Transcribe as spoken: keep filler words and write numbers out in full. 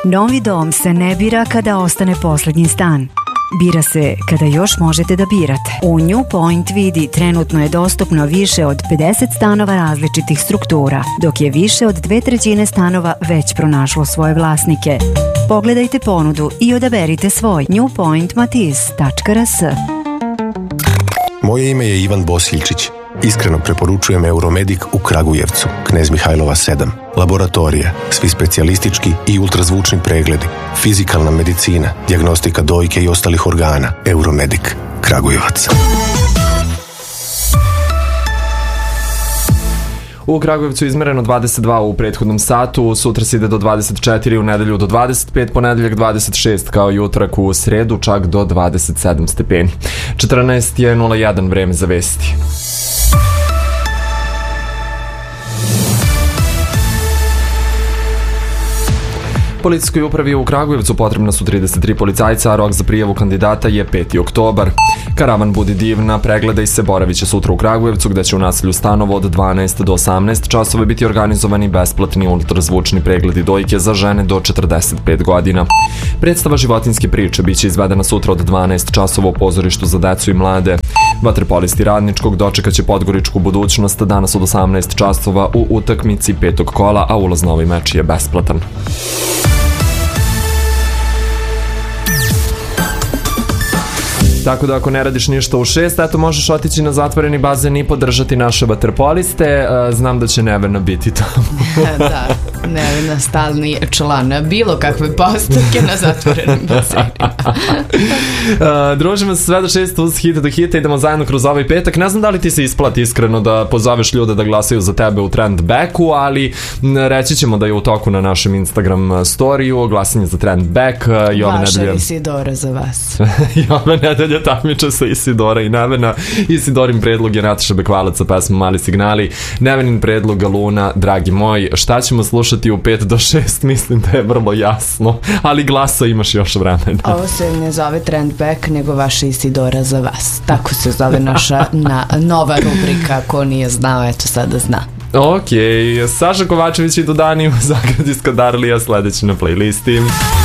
Novi dom se ne bira kada ostane poslednji stan. Bira se kada još možete da birate. U New Point vidi trenutno je dostupno više od pedeset stanova različitih struktura, dok je više od dve trećine stanova već pronašlo svoje vlasnike. Pogledajte ponudu i odaberite svoj. new point matiz tačka r s. Moje ime je Ivan Bosiljčić. Iskreno preporučujem Euromedic u Kragujevcu, Knez Mihajlova sedam. Laboratorija, svi specijalistički i ultrazvučni pregledi, fizikalna medicina, dijagnostika dojke i ostalih organa. Euromedic, Kragujevac. U Kragujevcu izmereno dvadeset dva u prethodnom satu, sutra se ide do dvadeset četiri, u nedelju do dvadeset pet, ponedeljak dvadeset šest, kao i utorak, u sredu čak do dvadeset sedam stepeni. četrnaest je nula jedan, vreme za vesti. Policijskoj upravi u Kragujevcu potrebna su trideset tri policajca, a rok za prijavu kandidata je peti oktobar. Karavan Budi divna, pregledaj se, boravit će sutra u Kragujevcu, gde će u naselju Stanovo od dvanaest do osamnaest časova biti organizovani besplatni ultrazvučni pregledi dojke za žene do četrdeset pet godina. Predstava životinjske priče biće izvedena sutra od dvanaest časova u pozorištu za decu i mlade. Vaterpolisti Radničkog dočekaće Podgoričku budućnost danas od osamnaest časova u utakmici petog kola, a ulaz na ovaj meč je besplatan. Tako da ako ne radiš ništa u šest, eto možeš otići na zatvoreni bazen i podržati naše vaterpoliste. Znam da će Nevena biti tamo. Da, Nevena stalni član bilo kakve postavke na zatvorenim bazenima. Družimo se sve do šest uz hita do hita, idemo zajedno kroz ovaj petak. Ne znam da li ti se isplati iskreno da pozoveš ljude da glasaju za tebe u Trend Backu, ali reći ćemo da je u toku na našem Instagram storiju glasanje za Trend Back. Vaša Isidora za vas. I ove nedelje takmiče sa Isidora i Nevena. Isidorin predlog je Nataša Bekvalac sa pesmom Mali signali. Nevenin predlog Luna, dragi moj. Šta ćemo slušati u pet do šest? Mislim da je vrlo jasno, ali glasa imaš još vremena. Ovo se ne zove Trend Back, nego vaša Isidora za vas. Tako se zove naša na, nova rubrika. Ko nije znao, eto sada zna. Ok, Saša Kovačević i Dodani u Zagradi Skadarlija sledeći na playlisti.